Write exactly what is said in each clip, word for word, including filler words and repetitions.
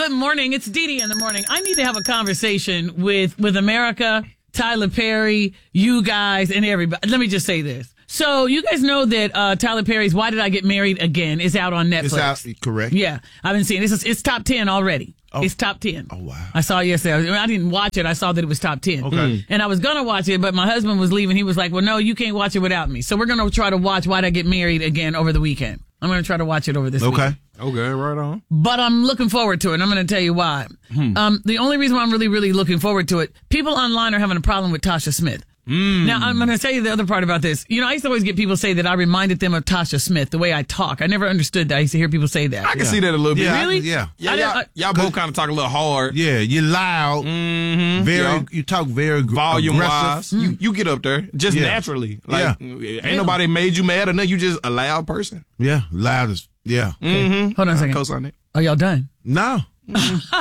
Good morning. It's Dee Dee in the morning. I need to have a conversation with, with America, Tyler Perry, you guys, and everybody. Let me just say this. So you guys know that uh, Tyler Perry's Why Did I Get Married Again is out on Netflix. It's out, correct. Yeah, I've been seeing it. It's, it's top ten already. Oh. It's top ten. Oh, wow. I saw it yesterday. I didn't watch it. I saw that it was top ten. Okay. Mm. And I was going to watch it, but my husband was leaving. He was like, well, no, you can't watch it without me. So we're going to try to watch Why Did I Get Married Again over the weekend. I'm going to try to watch it over this okay. weekend. Okay, right on. But I'm looking forward to it, and I'm going to tell you why. Hmm. Um, the only reason why I'm really, really looking forward to it, people online are having a problem with Tasha Smith. Mm. Now, I'm going to tell you the other part about this. You know, I used to always get people say that I reminded them of Tasha Smith, the way I talk. I never understood that. I used to hear people say that. I can yeah. see that a little bit. Yeah, really? Yeah. yeah y'all, I, y'all both kind of talk a little hard. Yeah, you're loud. Mm-hmm. Very, yeah. You talk very ag- volume aggressive. wise. You, you get up there just yeah. naturally. Like, yeah. ain't yeah. nobody made you mad or nothing. You just a loud person. Yeah, loud as, yeah. Okay. Mm-hmm. Hold on a second. Co-sign it. Are y'all done? No. no,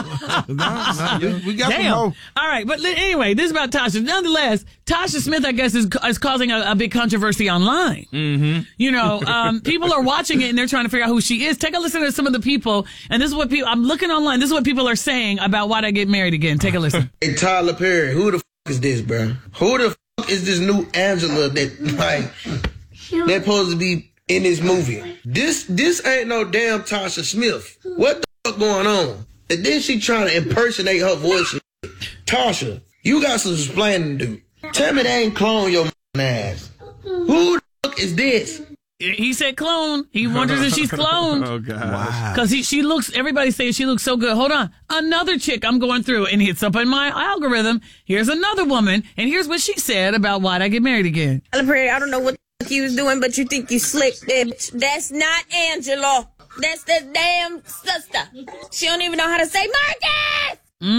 no, we, we got Damn. some more. All right, but anyway, this is about Tasha. Nonetheless, Tasha Smith, I guess, is, is causing a, a big controversy online. Mm-hmm. You know, um, people are watching it and they're trying to figure out who she is. Take a listen to some of the people, and this is what people. I'm looking online. This is what people are saying about Why'd I Get Married Again. Take a listen. Hey, Tyler Perry, who the f- is this, bro? Who the f- is this new Angela that like that supposed to be in this movie? This this ain't no damn Tasha Smith. What the fuck going on? And then she trying to impersonate her voice. Tasha, you got some explaining to do. Tell me they ain't clone your ass. Who the fuck is this? He said clone. He wonders if she's cloned. Oh, God. Wow. Because she looks, everybody says she looks so good. Hold on. Another chick I'm going through, and it's up in my algorithm. Here's another woman, and here's what she said about Why'd I Get Married Again. Tyler Perry, I don't know what the fuck you was doing, but you think you slick, bitch. That's not Angela. That's the damn sister. She don't even know how to say Marcus.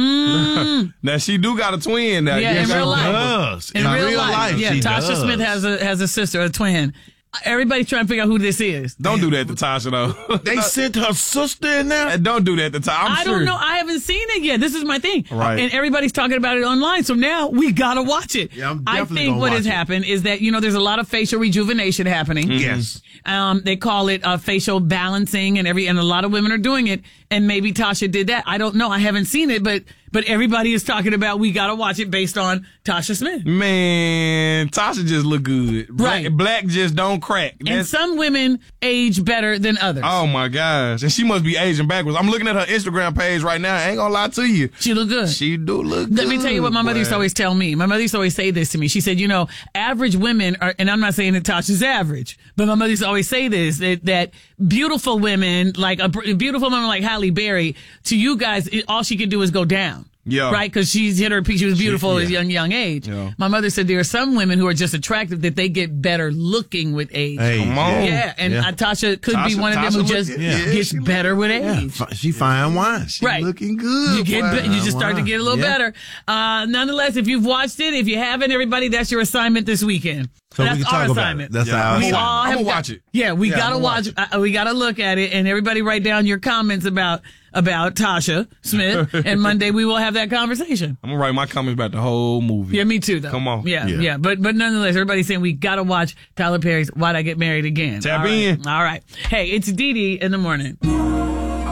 Mm. Now she do got a twin now. Yeah, yes, in real life. Does. In, In real, real life, life, yeah. she Tasha does. Smith has a has a sister, a twin. Everybody's trying to figure out who this is. Don't do that to Tasha though. They sent her sister in there? And don't do that to Tasha. I'm I sure. don't know. I haven't seen it yet. This is my thing. Right. And everybody's talking about it online. So now we got to watch it. Yeah, I'm I definitely think gonna what watch has it. happened is that, you know, there's a lot of facial rejuvenation happening. Yes. Um, they call it uh, facial balancing, and every and a lot of women are doing it. And maybe Tasha did that. I don't know. I haven't seen it, but but everybody is talking about we got to watch it based on Tasha Smith. Man, Tasha just look good. Black, Right. Black just don't crack. And That's- some women age better than others. Oh my gosh. And she must be aging backwards. I'm looking at her Instagram page right now. I ain't gonna lie to you. She look good. She do look Let good. me tell you what my mother used to boy. always tell me. My mother used to always say this to me. She said, you know, average women are, and I'm not saying that Tasha's average, but my mother used to always say this, that, that beautiful women, like a br- beautiful woman like Halle Berry, to you guys, it, all she can do is go down. Yeah. Right? Because she's hit her peak. She was beautiful She- at a yeah. young, young age. Yeah. My mother said there are some women who are just attractive that they get better looking with age. Hey, Come on. yeah. Yeah, and Yeah. uh, Tasha could be Tasha- one of them Tasha who look- just yeah, gets she look- better with Yeah, age. fi- she fine wine. She Right. looking good. You get, boy. be- you just start to Wine. get a little Yeah. better. Uh, nonetheless, if you've watched it, if you haven't, everybody, that's your assignment this weekend. So we that's can talk our about assignment. it. That's Yeah. our We assignment. all I'ma have got- watch it. Yeah, we Yeah, gotta I'ma watch. watch Uh, we gotta look at it, and everybody write down your comments about about Tasha Smith. And Monday we will have that conversation. I'm gonna write my comments about the whole movie. Yeah, me too. Though. Come on. Yeah, yeah, Yeah. But but nonetheless, everybody's saying we gotta watch Tyler Perry's "Why'd I Get Married Again." Tap All right. in. All right. Hey, it's Dee Dee in the morning.